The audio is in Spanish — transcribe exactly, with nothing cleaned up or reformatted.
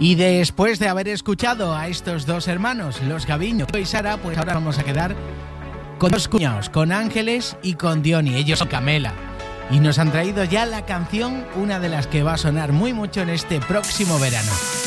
Y después de haber escuchado a estos dos hermanos, los Gaviño y Sara, pues ahora vamos a quedar con dos cuñados, con Ángeles y con Diony. Ellos son Camela. Y nos han traído ya la canción, una de las que va a sonar muy mucho en este próximo verano.